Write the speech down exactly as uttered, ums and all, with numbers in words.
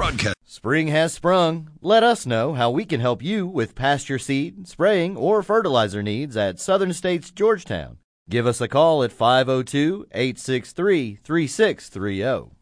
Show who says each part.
Speaker 1: broadcast.
Speaker 2: Spring has sprung. Let us know how we can help you with pasture seed, spraying, or fertilizer needs at Southern States Georgetown. Give us a call at five oh two, eight six three, three six three oh.